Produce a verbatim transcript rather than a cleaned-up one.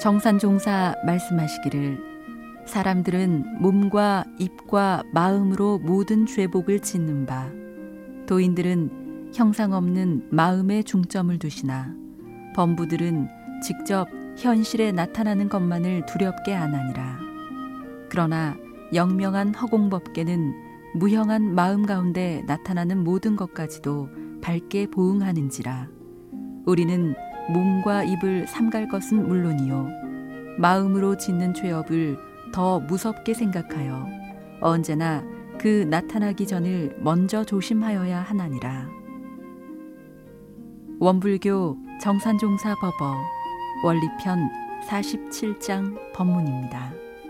정산종사 말씀하시기를 사람들은 몸과 입과 마음으로 모든 죄복을 짓는 바 도인들은 형상 없는 마음에 중점을 두시나 범부들은 직접 현실에 나타나는 것만을 두렵게 안하니라. 그러나 영명한 허공법계는 무형한 마음 가운데 나타나는 모든 것까지도 밝게 보응하는지라. 우리는 몸과 입을 삼갈 것은 물론이요 마음으로 짓는 죄업을 더 무섭게 생각하여 언제나 그 나타나기 전을 먼저 조심하여야 하나니라. 원불교 정산종사 법어 원리편 사십칠 장 법문입니다.